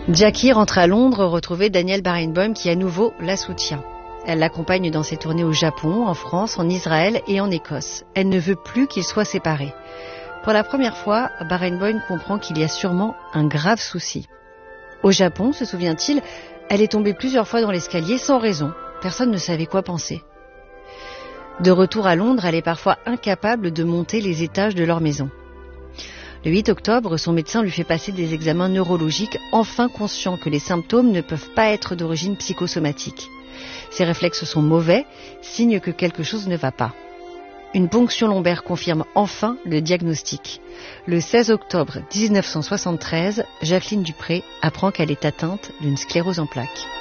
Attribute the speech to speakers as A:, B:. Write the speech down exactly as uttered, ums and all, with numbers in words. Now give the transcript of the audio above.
A: Jackie rentre à Londres retrouver Danielle Barenboim qui à nouveau la soutient. Elle l'accompagne dans ses tournées au Japon, en France, en Israël et en Écosse. Elle ne veut plus qu'ils soient séparés. Pour la première fois, Barenboim comprend qu'il y a sûrement un grave souci. Au Japon, se souvient-il, elle est tombée plusieurs fois dans l'escalier sans raison. Personne ne savait quoi penser. De retour à Londres, elle est parfois incapable de monter les étages de leur maison. Le huit octobre, son médecin lui fait passer des examens neurologiques, enfin conscient que les symptômes ne peuvent pas être d'origine psychosomatique. Ses réflexes sont mauvais, signe que quelque chose ne va pas. Une ponction lombaire confirme enfin le diagnostic. Le seize octobre mille neuf cent soixante-treize, Jacqueline Dupré apprend qu'elle est atteinte d'une sclérose en plaques.